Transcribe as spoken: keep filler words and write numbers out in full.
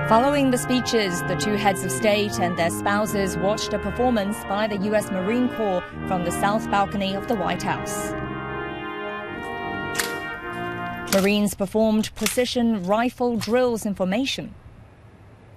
Following the speeches, the two heads of state and their spouses watched a performance by the U S Marine Corps from the south balcony of the White House. Marines performed precision rifle drills in formation.